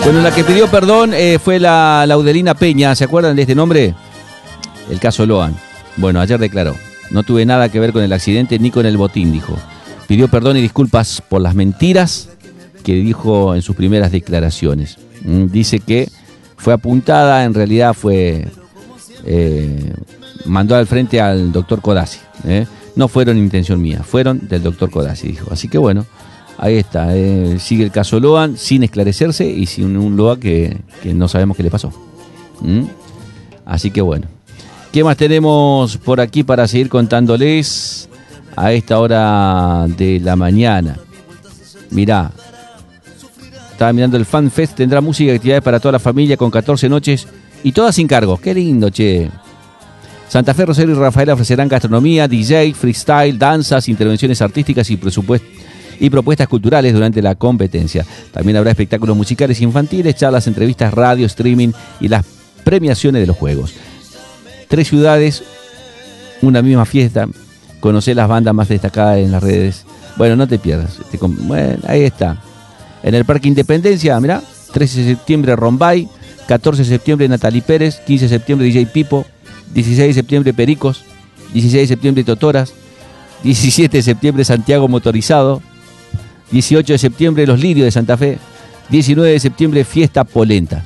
Bueno, la que pidió perdón fue la Laudelina Peña. ¿Se acuerdan de este nombre? El caso Loan. Bueno, ayer declaró: no tuve nada que ver con el accidente ni con el botín, dijo. Pidió perdón y disculpas por las mentiras que dijo en sus primeras declaraciones. Dice que fue apuntada, en realidad fue... mandó al frente al doctor Codazzi. No fueron intención mía, fueron del doctor Codazzi, dijo. Así que bueno, ahí está. Sigue el caso Loan sin esclarecerse y sin un Loa que no sabemos qué le pasó. Así que bueno. ¿Qué más tenemos por aquí para seguir contándoles a esta hora de la mañana? Mirá, estaba mirando el Fan Fest, tendrá música y actividades para toda la familia con 14 noches y todas sin cargo. Qué lindo, che. Santa Fe, Rosario y Rafaela ofrecerán gastronomía, DJ, freestyle, danzas, intervenciones artísticas y propuestas culturales durante la competencia. También habrá espectáculos musicales infantiles, charlas, entrevistas, radio, streaming y las premiaciones de los juegos. 3 ciudades, una misma fiesta. Conocé las bandas más destacadas en las redes. Bueno, no te pierdas. Bueno, ahí está. En el Parque Independencia, mirá, 13 de septiembre Rombay, 14 de septiembre Natalie Pérez, 15 de septiembre DJ Pipo, 16 de septiembre Pericos, 16 de septiembre Totoras, 17 de septiembre Santiago Motorizado, 18 de septiembre Los Lirios de Santa Fe, 19 de septiembre Fiesta Polenta.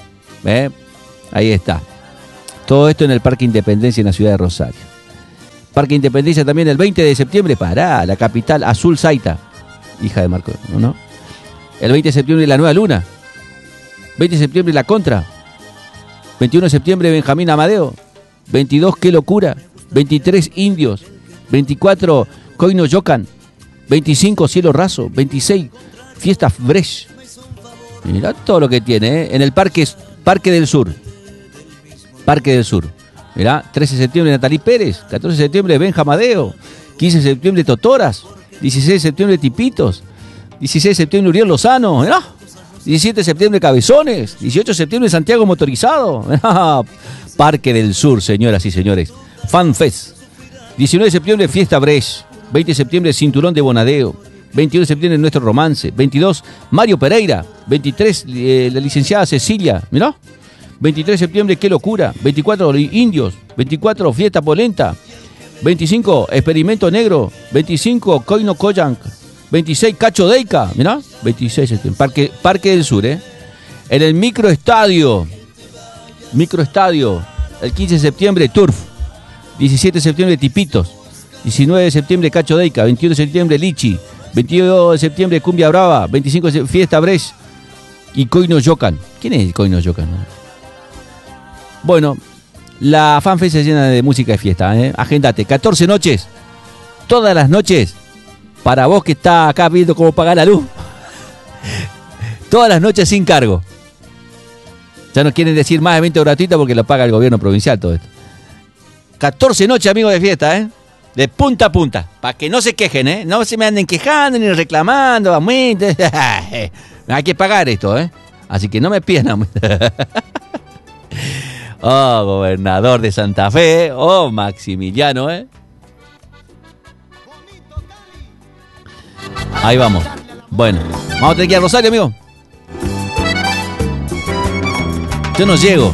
Ahí está. Todo esto en el Parque Independencia en la ciudad de Rosario. Parque Independencia también el 20 de septiembre, para la capital Azul Zaita, hija de Marco, ¿no? El 20 de septiembre La Nueva Luna, 20 de septiembre La Contra, 21 de septiembre Benjamín Amadeo, 22 Qué Locura, 23 Indios, 24 Coino Yocan, 25 Cielo Raso, 26 Fiesta Fresh. Mirá todo lo que tiene, en el Parque del Sur. Parque del Sur. Mirá, 13 de septiembre Natalie Pérez, 14 de septiembre Benja Amadeo, 15 de septiembre Totoras, 16 de septiembre Tipitos, 16 de septiembre Uriel Lozano, mirá, 17 de septiembre Cabezones, 18 de septiembre Santiago Motorizado, mirá, Parque del Sur, señoras y señores. Fan Fest. 19 de septiembre Fiesta Brecht, 20 de septiembre Cinturón de Bonadeo, 21 de septiembre Nuestro Romance, 22 Mario Pereira, 23 la licenciada Cecilia, mirá. 23 de septiembre, Qué Locura. 24, Indios. 24, Fiesta Polenta. 25, Experimento Negro. 25, Coino Koyank. 26, Cacho Deica. Mirá, 26 de septiembre. Parque del Sur, En el Microestadio. El 15 de septiembre, Turf. 17 de septiembre, Tipitos. 19 de septiembre, Cacho Deica. 21 de septiembre, Lichi. 22 de septiembre, Cumbia Brava. 25 de septiembre, Fiesta Brecht. Y Coino Yocan. ¿Quién es Coino Yocan? Bueno, la FanFest se llena de música de fiesta, Agéndate, 14 noches, todas las noches, para vos que está acá viendo cómo pagar la luz. Todas las noches sin cargo. Ya no quieren decir más evento gratuito porque lo paga el gobierno provincial todo esto. 14 noches, amigos, de fiesta, de punta a punta, para que no se quejen, no se me anden quejando ni reclamando, aumento. Hay que pagar esto, Así que no me pidan aumento. Oh, gobernador de Santa Fe, oh, Maximiliano, Ahí vamos. Bueno, vamos a tener que ir a Rosario, amigo. Yo no llego.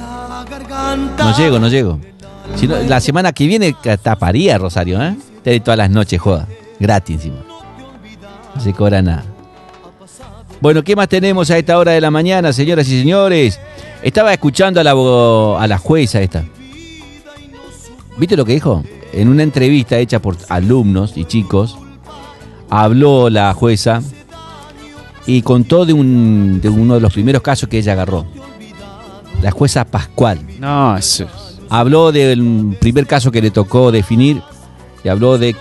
No llego. Si no, la semana que viene taparía Rosario, De todas las noches, joda. Gratis encima. No se cobra nada. Bueno, ¿qué más tenemos a esta hora de la mañana, señoras y señores? Estaba escuchando a la jueza esta. ¿Viste lo que dijo? En una entrevista hecha por alumnos y chicos, habló la jueza y contó de uno de los primeros casos que ella agarró. La jueza Pascual. No, eso. Habló del primer caso que le tocó definir y habló de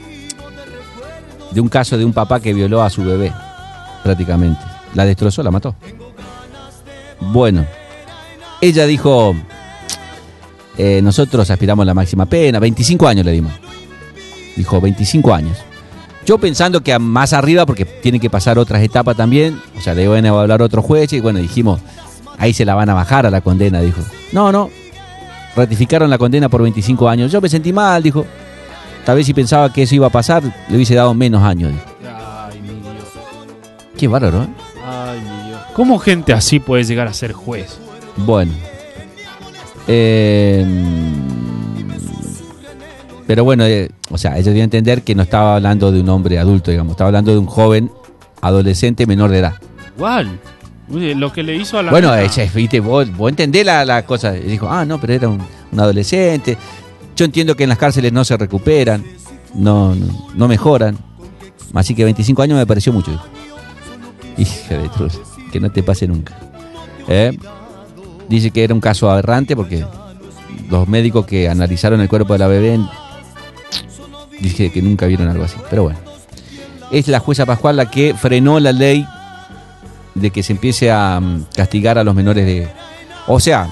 un caso de un papá que violó a su bebé, prácticamente. La destrozó, la mató. Bueno, ella dijo, nosotros aspiramos a la máxima pena, 25 años le dimos. Dijo, 25 años. Yo pensando que más arriba, porque tiene que pasar otras etapas también, o sea, le van a hablar otros jueces, y bueno, dijimos, ahí se la van a bajar a la condena, dijo. No, ratificaron la condena por 25 años. Yo me sentí mal, dijo. Tal vez si pensaba que eso iba a pasar, le hubiese dado menos años, dijo. Ay, mi Dios. Qué bárbaro, Ay, mi Dios. ¿Cómo gente así puede llegar a ser juez? Bueno. Pero bueno, o sea, ellos deben entender que no estaba hablando de un hombre adulto, digamos. Estaba hablando de un joven adolescente menor de edad. Igual. Lo que le hizo a la... Bueno, viste, vos entendés la cosa. Y dijo, no, pero era un adolescente. Yo entiendo que en las cárceles no se recuperan, no mejoran. Así que 25 años me pareció mucho. Hija de truz, que no te pase nunca. Dice que era un caso aberrante porque los médicos que analizaron el cuerpo de la bebé dije que nunca vieron algo así. Pero bueno, es la jueza Pascual la que frenó la ley de que se empiece a castigar a los menores de... O sea,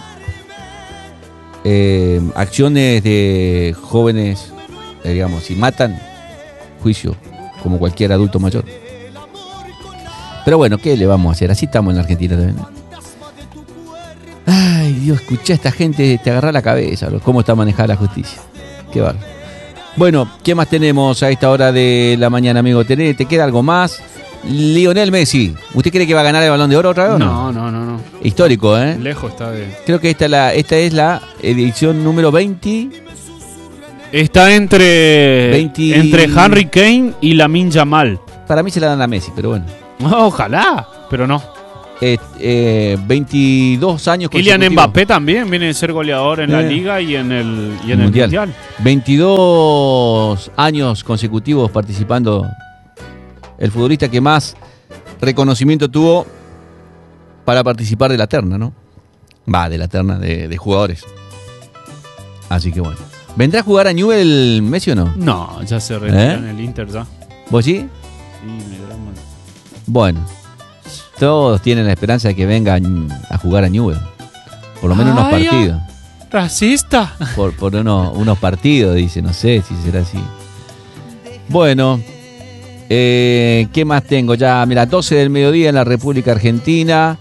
acciones de jóvenes, digamos, si matan, juicio, como cualquier adulto mayor. Pero bueno, ¿qué le vamos a hacer? Así estamos en la Argentina también. Ay, Dios, escuchá a esta gente, te agarra la cabeza, cómo está manejada la justicia. Qué bárbaro. Bueno, ¿qué más tenemos a esta hora de la mañana, amigo? ¿Te queda algo más? Lionel Messi, ¿usted cree que va a ganar el Balón de Oro otra vez o no? No. Histórico, ¿eh? Lejos está de... Creo que esta es la edición número 20. Está entre Harry Kane y Lamine Yamal. Para mí se la dan a Messi, pero bueno. Ojalá, pero no. 22 años consecutivos. Kylian Mbappé también viene a ser goleador en la Liga y en el Mundial. 22 años consecutivos participando. El futbolista que más reconocimiento tuvo para participar de la terna, ¿no? De la terna de jugadores. Así que bueno. ¿Vendrá a jugar a Newell Messi o no? No, ya se retiró en el Inter ya. ¿Vos sí? Sí, me da mal. Bueno, todos tienen la esperanza de que vengan a jugar a Newell. Por lo menos unos partidos. ¡Racista! Por unos partidos, dice. No sé si será así. Bueno, ¿qué más tengo? Ya, mira, 12 del mediodía en la República Argentina.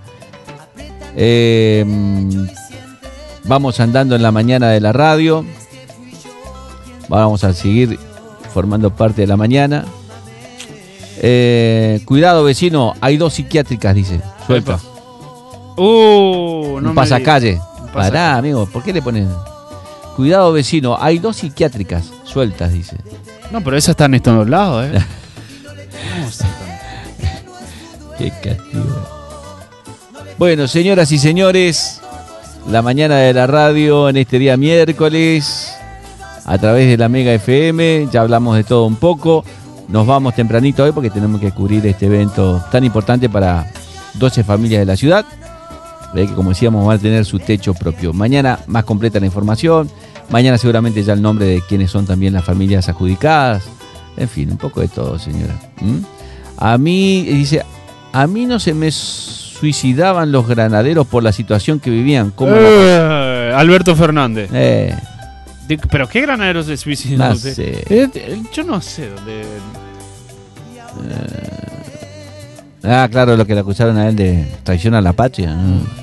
Vamos andando en la mañana de la radio. Vamos a seguir formando parte de la mañana. Cuidado, vecino, hay 2 psiquiátricas, dice. Suelta. Un pasacalle. Pará, amigo, ¿por qué le ponen? Cuidado, vecino, hay 2 psiquiátricas sueltas, dice. No, pero esas están en todos lados, Qué castigo. Bueno, señoras y señores, la mañana de la radio en este día miércoles, a través de la Mega FM, ya hablamos de todo un poco. Nos vamos tempranito hoy porque tenemos que cubrir este evento tan importante para 12 familias de la ciudad, que como decíamos van a tener su techo propio. Mañana más completa la información, mañana seguramente ya el nombre de quiénes son también las familias adjudicadas, en fin, un poco de todo, señora. A mí, dice, a mí no se me suicidaban los granaderos por la situación que vivían. ¿Cómo Alberto Fernández. ¿Pero qué granaderos se suicidan? No sé. Yo no sé dónde... claro, lo que le acusaron a él de traición a la patria.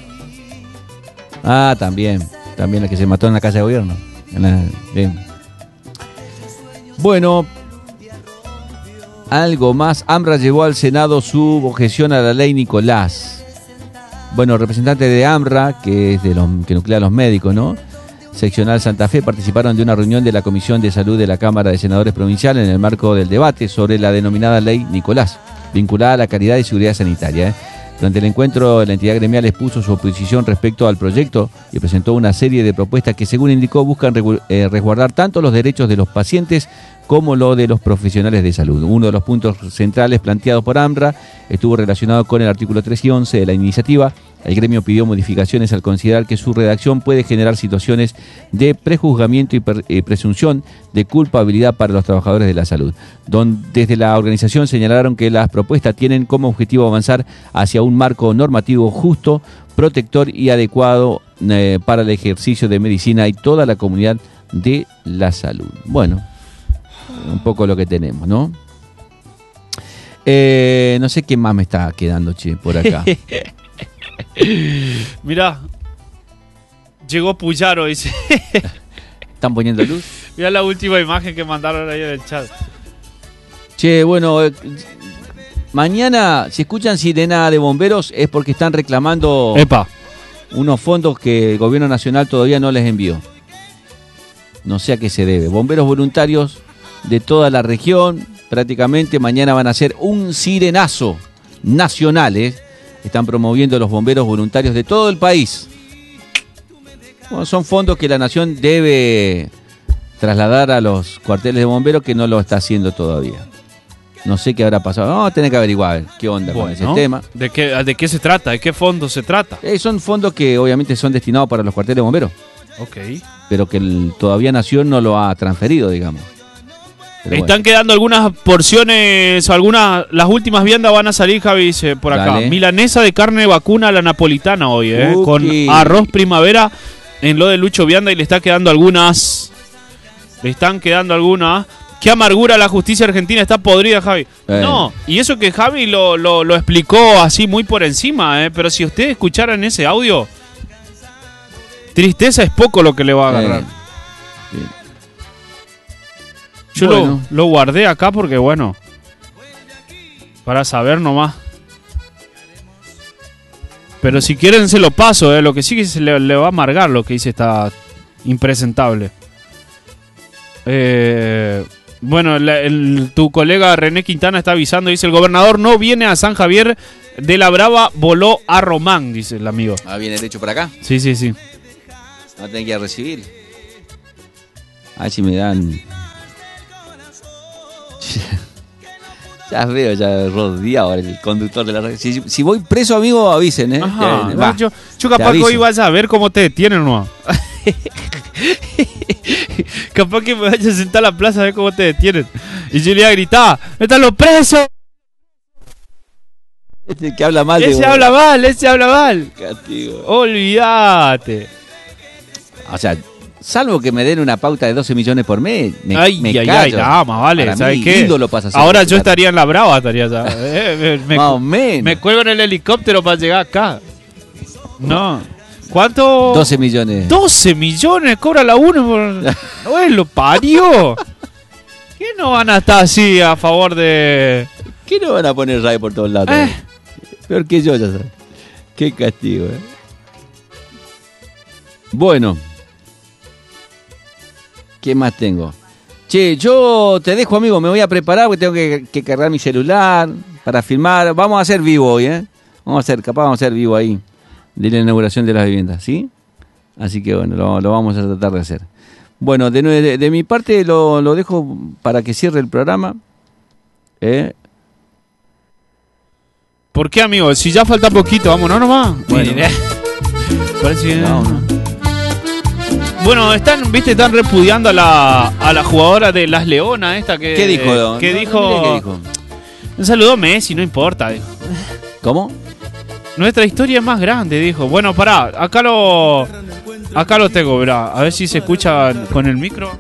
También la que se mató en la casa de gobierno. Bien. Bueno, algo más. AMRA llevó al Senado su objeción a la ley Nicolás. Bueno, representantes de AMRA, que es de los que nuclea a los médicos, ¿no? Seccional Santa Fe, participaron de una reunión de la Comisión de Salud de la Cámara de Senadores Provincial en el marco del debate sobre la denominada ley Nicolás, vinculada a la calidad y seguridad sanitaria. Durante el encuentro, la entidad gremial expuso su oposición respecto al proyecto y presentó una serie de propuestas que, según indicó, buscan resguardar tanto los derechos de los pacientes como lo de los profesionales de salud. Uno de los puntos centrales planteados por AMRA estuvo relacionado con el artículo 3 y 11 de la iniciativa. El gremio pidió modificaciones al considerar que su redacción puede generar situaciones de prejuzgamiento y presunción de culpabilidad para los trabajadores de la salud. Desde la organización señalaron que las propuestas tienen como objetivo avanzar hacia un marco normativo justo, protector y adecuado para el ejercicio de medicina y toda la comunidad de la salud. Bueno, un poco lo que tenemos, ¿no? No sé qué más me está quedando, por acá. Mirá, llegó Puyaro, dice. ¿Están poniendo luz? Mirá la última imagen que mandaron ahí en el chat. Bueno, Mañana, si escuchan sirena de bomberos, es porque están reclamando Epa. unos fondos que el gobierno nacional todavía no les envió. No sé a qué se debe. Bomberos voluntarios de toda la región, prácticamente mañana van a hacer un sirenazo nacional, ¿eh? Están promoviendo los bomberos voluntarios de todo el país. Bueno, son fondos que la nación debe trasladar a los cuarteles de bomberos, que no lo está haciendo todavía. No sé qué habrá pasado. Vamos a tener que averiguar qué onda con ese tema. ¿De qué se trata? ¿De qué fondos se trata? Son fondos que obviamente son destinados para los cuarteles de bomberos. Ok. Pero que todavía Nación no lo ha transferido, digamos. Pero están quedando algunas porciones, las últimas viandas van a salir, Javi, dice por acá. Dale. Milanesa de carne vacuna a la napolitana hoy, con arroz primavera en lo de Lucho Vianda, y le están quedando algunas. Qué amargura, la justicia argentina está podrida, Javi. No, y eso que Javi lo explicó así muy por encima, pero si ustedes escucharan ese audio, tristeza es poco lo que le va a agarrar. Yo lo guardé acá porque, bueno, para saber nomás. Pero si quieren se lo paso, lo que sí que se le va a amargar lo que dice esta impresentable. Bueno, tu colega René Quintana está avisando, dice: el gobernador no viene a San Javier de la Brava, voló a Román, dice el amigo. Ah, ¿viene derecho para acá? Sí. No tengo que ir a recibir. A ver si me dan... Ya veo, ya rodeado el conductor de la radio. Si voy preso, amigo, avisen, ¿eh? Ajá, yo capaz que hoy vaya a ver cómo te detienen, ¿no? Capaz que me vaya a sentar a la plaza a ver cómo te detienen. Y yo le iba a gritar: ¿dónde están los presos? Este que habla mal. Ese habla mal. Castigo. Olvídate. O sea, salvo que me den una pauta de 12 millones por mes, me callo. Nada más, vale. Para ¿Sabes mí, qué? ídolo pasa a ser ahora popular. yo estaría en la Brava, ya. Más o menos. Me cuelgo en el helicóptero para llegar acá. No. ¿Cuánto? 12 millones. 12 millones cobra la uno por... Uy, lo parió. ¿Qué no van a estar así a favor de...? ¿Qué no van a poner RAE por todos lados? Peor que yo, ya sabes. Qué castigo, Bueno. ¿Qué más tengo? Che, yo te dejo, amigo, me voy a preparar porque tengo que cargar mi celular para filmar. Vamos a hacer vivo hoy, vamos a hacer vivo ahí de la inauguración de las viviendas, ¿sí? Así que bueno, lo vamos a tratar de hacer. Bueno, de mi parte lo dejo para que cierre el programa. ¿Por qué, amigo? Si ya falta poquito, vámonos nomás. Bueno. Parece que... No. Bueno, están repudiando a la jugadora de las Leonas esta que... ¿Qué dijo? ¿Qué dijo? Un saludo a Messi, no importa, dijo. ¿Cómo? Nuestra historia es más grande, dijo. Bueno, pará, acá lo tengo, verá. A ver si se escucha con el micro.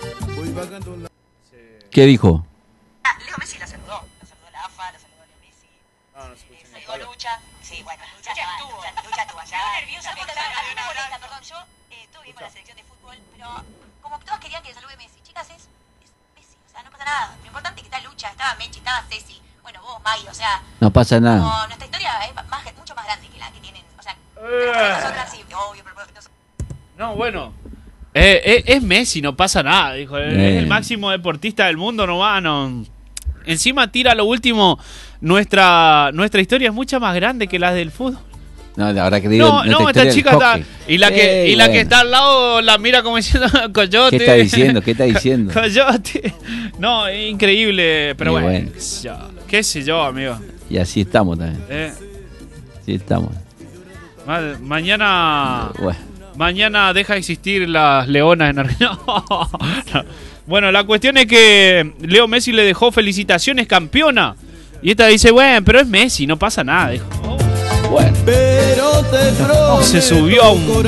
¿Qué dijo? Leo Messi la saludó la AFA, la saludó Leo Messi. No se escucha. Saludó Lucha. Sí, bueno, Lucha estuvo allá. Nerviosa porque a mí me molesta, perdón, yo estuve bien con la selección de fútbol, pero como todos querían que salude Messi, chicas, es Messi, o sea, no pasa nada. Lo importante es que está Lucha, estaba Mechi, estaba Ceci, bueno, vos, Maggie, o sea... No pasa nada. Como nuestra historia es mucho más grande que la que tienen, o sea, pero nosotras sí, obvio, pero no, bueno. Es Messi, no pasa nada, dijo. Es el máximo deportista del mundo, no. Encima tira lo último. Nuestra historia es mucho más grande que la del fútbol. No, la verdad que digo, no, esta chica está... Y la que está al lado la mira como diciendo coyote. ¿Qué está diciendo? Coyote. No, es increíble, pero bueno. Qué sé yo, amigo. Y así estamos también. Sí estamos. Mañana... Mañana deja de existir las Leonas en Argentina. Bueno, la cuestión es que Leo Messi le dejó felicitaciones, campeona. Y esta dice, bueno, pero es Messi, no pasa nada. Dijo, bueno. Se subió a un